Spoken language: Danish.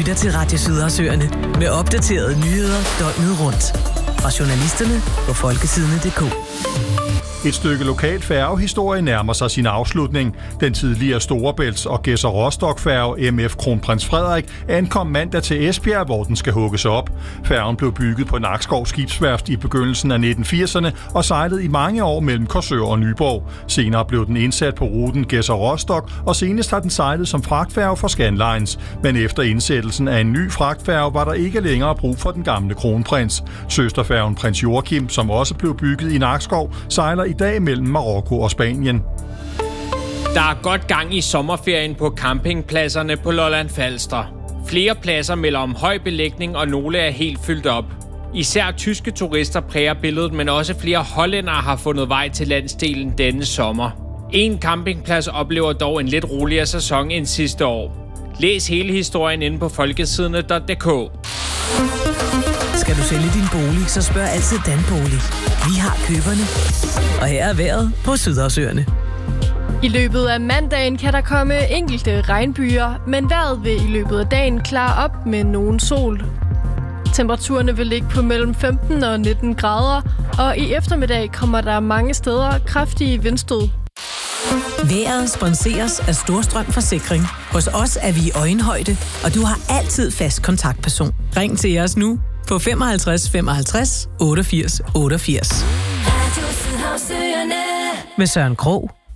lytter til Radio Sydersøerne med opdaterede nyheder døgnet rundt. Fra journalisterne på folketidene.dk. Et stykke lokalt færgehistorie nærmer sig sin afslutning. Den tidligere Storebælts- og Gedser-Rostock-færge MF Kronprins Frederik ankom mandag til Esbjerg, hvor den skal hugges op. Færgen blev bygget på Nakskov Skibsværft i begyndelsen af 1980'erne og sejlede i mange år mellem Korsør og Nyborg. Senere blev den indsat på ruten Gedser-Rostock, og senest har den sejlet som fragtfærge for Scandlines. Men efter indsættelsen af en ny fragtfærge var der ikke længere brug for den gamle kronprins. Søsterfærgen Prins Joachim, som også blev bygget i Nakskov, sejler i dag mellem Marokko og Spanien. Der er godt gang i sommerferien på campingpladserne på Lolland Falster. Flere pladser melder om høj belægning, og nogle er helt fyldt op. Især tyske turister præger billedet, men også flere hollændere har fundet vej til landsdelen denne sommer. En campingplads oplever dog en lidt roligere sæson end sidste år. Læs hele historien inde på folkesidene.dk. Skal du sælge din bolig, så spørg altid Danbolig. Vi har køberne. Og her er vejret på Sydersøerne. I løbet af mandagen kan der komme enkelte regnbyer, men vejret vil i løbet af dagen klare op med nogen sol. Temperaturerne vil ligge på mellem 15 og 19 grader, og i eftermiddag kommer der mange steder kraftige vindstød. Vejret sponseres af Storstrøm Forsikring. Hos os er vi i øjenhøjde, og du har altid fast kontaktperson. Ring til os nu på 55 55 88 88. Med Søren Krog.